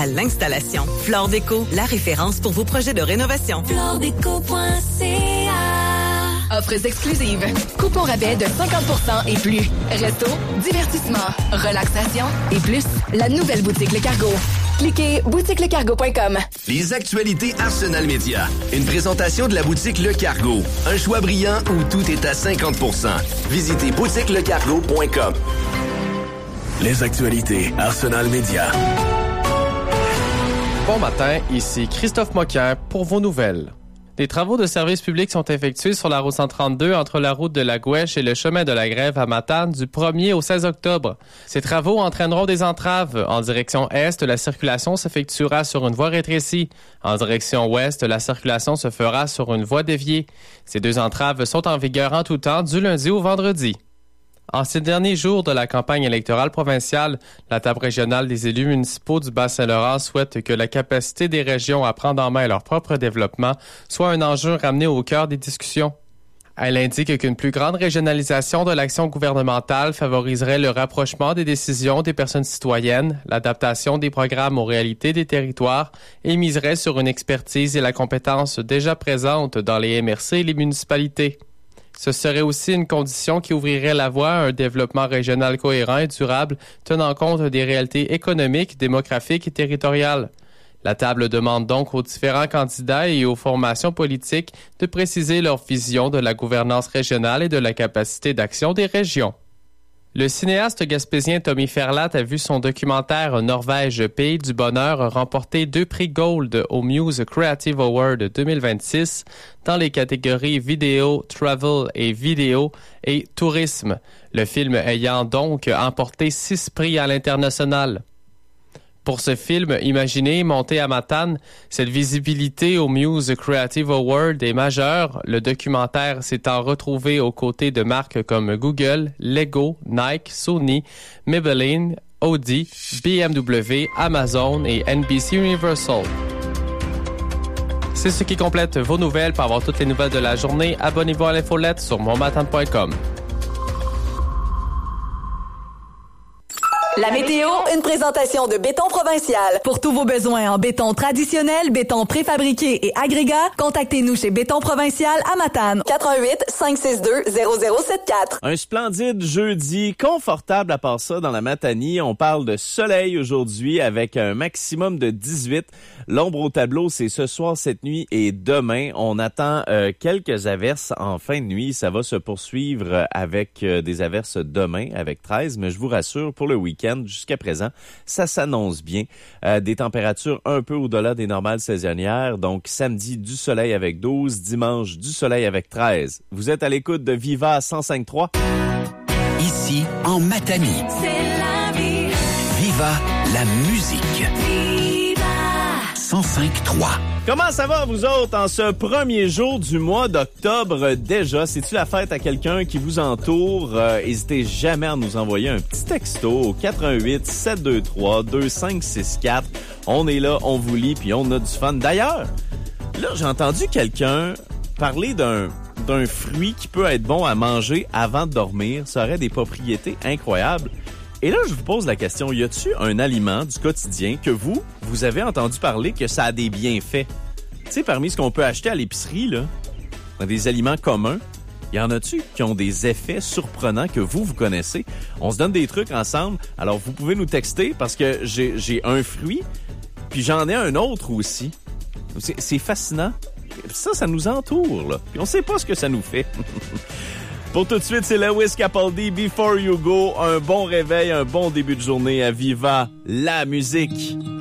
à l'installation. Flore Déco, la référence pour vos projets de rénovation. floredeco.ca. Offres exclusives. Coupons rabais de 50% et plus. Resto, divertissement, relaxation et plus. La nouvelle boutique Le Cargo. Cliquez boutiquelecargo.com. Les actualités Arsenal Média. Une présentation de la boutique Le Cargo. Un choix brillant où tout est à 50%. Visitez boutiquelecargo.com. Les actualités Arsenal Média. Bon matin, ici Christophe Moquin pour vos nouvelles. Des travaux de service public sont effectués sur la route 132 entre la route de la Gouèche et le chemin de la Grève à Matane du 1er au 16 octobre. Ces travaux entraîneront des entraves. En direction est, la circulation s'effectuera sur une voie rétrécie. En direction ouest, la circulation se fera sur une voie déviée. Ces deux entraves sont en vigueur en tout temps du lundi au vendredi. En ces derniers jours de la campagne électorale provinciale, la table régionale des élus municipaux du Bas-Saint-Laurent souhaite que la capacité des régions à prendre en main leur propre développement soit un enjeu ramené au cœur des discussions. Elle indique qu'une plus grande régionalisation de l'action gouvernementale favoriserait le rapprochement des décisions des personnes citoyennes, l'adaptation des programmes aux réalités des territoires et miserait sur une expertise et la compétence déjà présente dans les MRC et les municipalités. Ce serait aussi une condition qui ouvrirait la voie à un développement régional cohérent et durable, tenant compte des réalités économiques, démographiques et territoriales. La table demande donc aux différents candidats et aux formations politiques de préciser leur vision de la gouvernance régionale et de la capacité d'action des régions. Le cinéaste gaspésien Tommy Ferlat a vu son documentaire Norvège, pays du bonheur remporter 2 prix Gold au Muse Creative Award 2026 dans les catégories vidéo, travel et vidéo et tourisme, le film ayant donc emporté 6 prix à l'international. Pour ce film, imaginé, monté à Matane, cette visibilité au Muse Creative Award est majeure, le documentaire s'étant retrouvé aux côtés de marques comme Google, Lego, Nike, Sony, Maybelline, Audi, BMW, Amazon et NBC Universal. C'est ce qui complète vos nouvelles. Pour avoir toutes les nouvelles de la journée, abonnez-vous à l'infolette sur monmatin.com. La météo, une présentation de Béton Provincial. Pour tous vos besoins en béton traditionnel, béton préfabriqué et agrégat, contactez-nous chez Béton Provincial à Matane. 88-562-0074. Un splendide jeudi, confortable à part ça dans la Matanie. On parle de soleil aujourd'hui avec un maximum de 18. L'ombre au tableau, c'est ce soir, cette nuit et demain. On attend quelques averses en fin de nuit. Ça va se poursuivre avec des averses demain, avec 13. Mais je vous rassure, pour le week-end, jusqu'à présent, ça s'annonce bien. Des températures un peu au-delà des normales saisonnières. Donc, samedi, du soleil avec 12. Dimanche, du soleil avec 13. Vous êtes à l'écoute de Viva 105.3. Ici, en Matanie. C'est la vie. Viva la musique. Viva. 105.3. Comment ça va, vous autres, en ce premier jour du mois d'octobre déjà? C'est-tu la fête à quelqu'un qui vous entoure? N'hésitez jamais à nous envoyer un petit texto au 88-723-2564. On est là, on vous lit, puis on a du fun. D'ailleurs, là, j'ai entendu quelqu'un parler d'un fruit qui peut être bon à manger avant de dormir. Ça aurait des propriétés incroyables. Et là, je vous pose la question, y a-t-il un aliment du quotidien que vous avez entendu parler que ça a des bienfaits? Tu sais, parmi ce qu'on peut acheter à l'épicerie, là, des aliments communs, y en a-tu qui ont des effets surprenants que vous connaissez? On se donne des trucs ensemble. Alors, vous pouvez nous texter parce que j'ai un fruit, puis j'en ai un autre aussi. C'est fascinant. Ça nous entoure, là. Puis on sait pas ce que ça nous fait. Pour tout de suite, c'est Lewis Capaldi, Before You Go. Un bon réveil, un bon début de journée à Viva la musique.